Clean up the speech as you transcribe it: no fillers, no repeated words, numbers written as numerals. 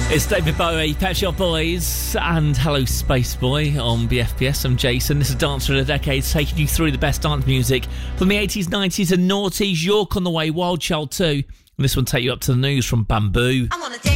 It's David Bowie, Pet Shop Boys, and Hello Space Boy on BFBS. I'm Jason. This is Dance for the Decades, taking you through the best dance music from the 80s, 90s and noughties. York on the way, Wild Child 2. And this one take you up to the news from Bamboo. I wanna